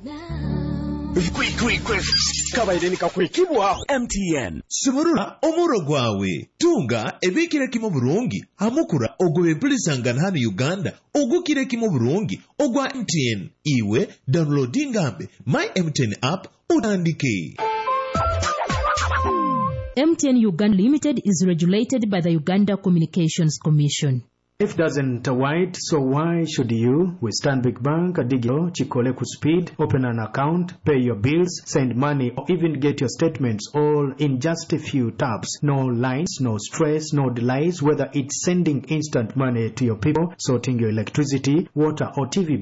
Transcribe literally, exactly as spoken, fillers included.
kabaire kakwekibwaho M T N Simurura omuro gwawe tunga ebikire kimo burungi amukura ogobe mpulisangana hano Uganda ogukire kimo burungi ogwa M T N iwe downloadinga mbe my M T N app utandike. M T N Uganda Limited is regulated by the Uganda Communications Commission. If doesn't white, so why should you? With Stanbic Bank, Digital, Chikole Speed, open an account, pay your bills, send money, or even get your statements all in just a few taps. No lines, no stress, no delays, whether it's sending instant money to your people, sorting your electricity, water, or T V